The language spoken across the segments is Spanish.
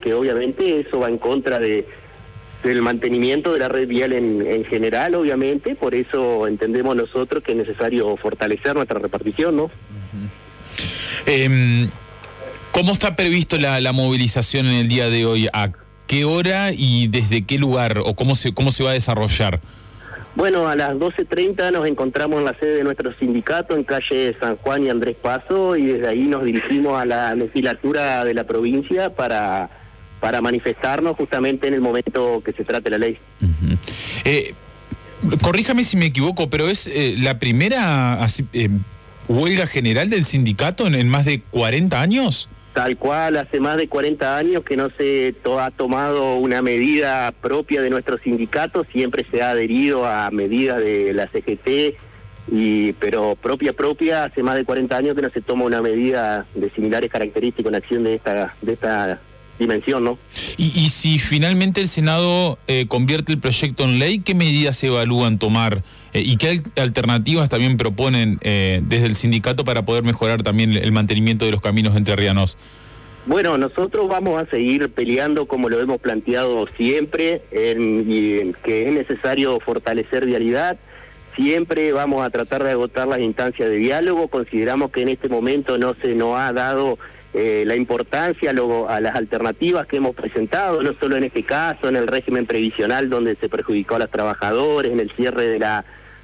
porque obviamente eso va en contra del mantenimiento de la red vial en general, obviamente. Por eso entendemos nosotros que es necesario fortalecer nuestra repartición, ¿no? ¿Cómo está previsto la movilización en el día de hoy? ¿A qué hora y desde qué lugar? ¿O cómo se va a desarrollar? Bueno, a las 12:30 nos encontramos en la sede de nuestro sindicato en calle San Juan y Andrés Paso, y desde ahí nos dirigimos a la legislatura de la provincia para manifestarnos justamente en el momento que se trate la ley. Corríjame si me equivoco, pero es la primera huelga general del sindicato en más de 40 años. Tal cual, hace más de 40 años que no se ha tomado una medida propia de nuestro sindicato, siempre se ha adherido a medidas de la CGT, pero propia, hace más de 40 años que no se toma una medida de similares características en acción de esta dimensión, ¿no? Y si finalmente el Senado convierte el proyecto en ley, ¿qué medidas se evalúan tomar? ¿Y qué alternativas también proponen desde el sindicato para poder mejorar también el mantenimiento de los caminos entrerrianos? Bueno, nosotros vamos a seguir peleando como lo hemos planteado siempre, que es necesario fortalecer vialidad. Siempre vamos a tratar de agotar las instancias de diálogo. Consideramos que en este momento no se nos ha dado la importancia a las alternativas que hemos presentado, no solo en este caso, en el régimen previsional donde se perjudicó a los trabajadores, en el cierre de la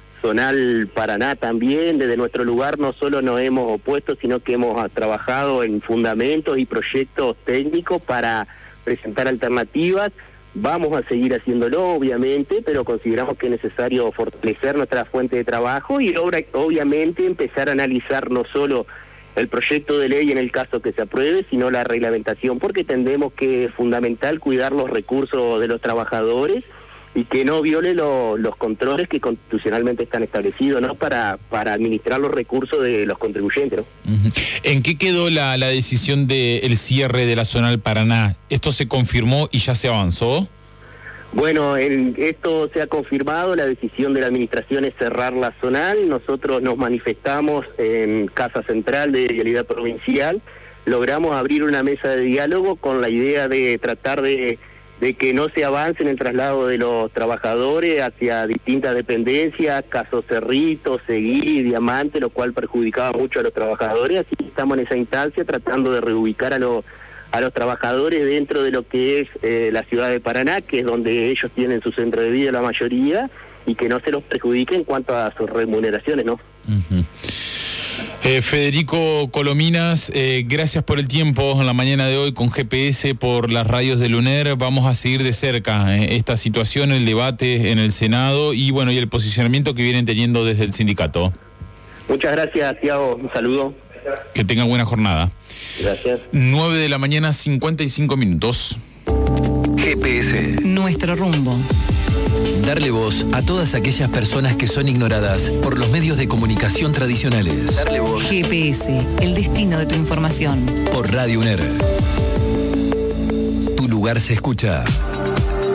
zonal Paraná también. Desde nuestro lugar no solo nos hemos opuesto, sino que hemos trabajado en fundamentos y proyectos técnicos para presentar alternativas. Vamos a seguir haciéndolo, obviamente, pero consideramos que es necesario fortalecer nuestra fuente de trabajo y obviamente empezar a analizar no solo el proyecto de ley en el caso que se apruebe, sino la reglamentación, porque entendemos que es fundamental cuidar los recursos de los trabajadores y que no viole los controles que constitucionalmente están establecidos, ¿no? Para administrar los recursos de los contribuyentes, ¿no? ¿En qué quedó la decisión del cierre de la zonal Paraná? ¿Esto se confirmó y ya se avanzó? Bueno, esto se ha confirmado, la decisión de la administración es cerrar la zonal. Nosotros nos manifestamos en Casa Central de Vialidad Provincial, logramos abrir una mesa de diálogo con la idea de tratar de que no se avance en el traslado de los trabajadores hacia distintas dependencias, Caso Cerrito, Seguí, Diamante, lo cual perjudicaba mucho a los trabajadores. Así que estamos en esa instancia tratando de reubicar a los trabajadores dentro de lo que es la ciudad de Paraná, que es donde ellos tienen su centro de vida la mayoría, y que no se los perjudique en cuanto a sus remuneraciones, ¿no? Federico Colominas, gracias por el tiempo en la mañana de hoy con GPS por las radios de UNER. Vamos a seguir de cerca esta situación, el debate en el Senado y bueno, y el posicionamiento que vienen teniendo desde el sindicato. Muchas gracias, Thiago, un saludo. Que tengan buena jornada. Gracias. 9:55 a.m. GPS. Nuestro rumbo. Darle voz a todas aquellas personas que son ignoradas por los medios de comunicación tradicionales. Darle voz. GPS, el destino de tu información. Por Radio UNER. Tu lugar se escucha.